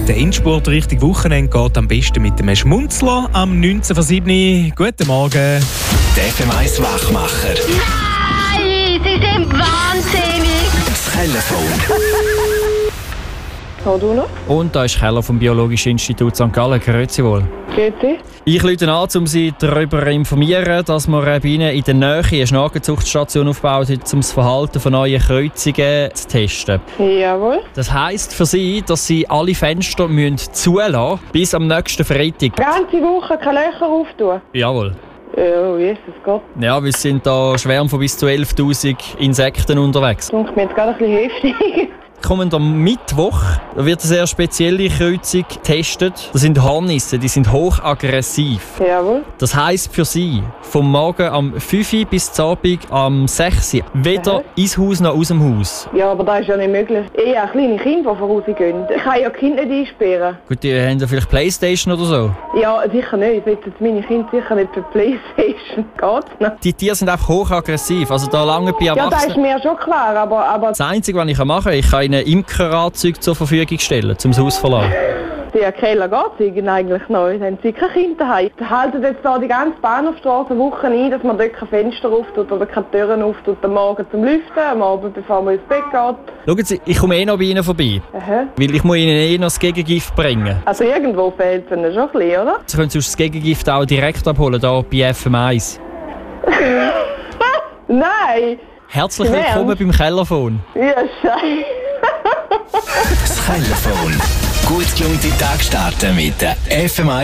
Der Endspurt Richtung Wochenende geht am besten mit dem Schmunzler am 19.07. Guten Morgen. Der FM1 Wachmacher. Nein, Sie sind wahnsinnig. Das Telefon. Du noch? Und da ist Keller vom Biologischen Institut St. Gallen. Grüezi wohl. Grüezi. Ich rufe an, um Sie darüber zu informieren, dass wir bei Ihnen in der Nähe eine Schnakenzuchtstation aufgebaut haben, um das Verhalten von neuen Kreuzungen zu testen. Jawohl. Das heisst für Sie, dass Sie alle Fenster zulassen müssen, bis am nächsten Freitag. Die ganze Woche keine Löcher auftun? Jawohl. Oh, Jesus Gott. Ja, wir sind da Schwärme von bis zu 11'000 Insekten unterwegs. Das klingt mir jetzt gerade ein bisschen heftig. Kommenden Mittwoch wird eine sehr spezielle Kreuzung getestet. Das sind Hornissen, die sind hochaggressiv. Jawohl. Das heisst für Sie, vom Morgen am 5 Uhr bis zum Abend am 6 Uhr, weder ins Haus noch aus dem Haus. Ja, aber das ist ja nicht möglich. Eher kleine Kinder, die vorausgehen. Ich kann ja die Kinder nicht einsperren. Gut, die haben ja vielleicht Playstation oder so. Ja, sicher nicht. Ich will jetzt meine Kinder sicher nicht für Playstation. Geht's noch? Die Tiere sind einfach hochaggressiv. Also da lange bei Ja, das ist Erwachsenen. mir schon klar, aber Das Einzige, was ich machen kann, ich kann ihnen Imkeranzüge zur Verfügung stellen, um das Haus zu verlassen. der Keller geht es eigentlich noch. Da haben sie keine Kinder daheim. Sie halten jetzt da die ganze Bahnhofstrasse Woche ein, dass man dort keine Fenster auftut oder keine Türen auftut. Am Morgen zum Lüften, am Abend bevor man ins Bett geht. Schauen Sie, ich komme noch bei Ihnen vorbei. Aha. Weil ich muss Ihnen noch das Gegengift bringen. Also irgendwo fehlt es ihnen schon ein bisschen, oder? Sie können sonst das Gegengift auch direkt abholen, hier bei FM1. Nein! Herzlich Im willkommen Ernst? beim Kellerphone. Ja, scheiße. Das Telefon. Gut gelungene Tag starten mit der FM1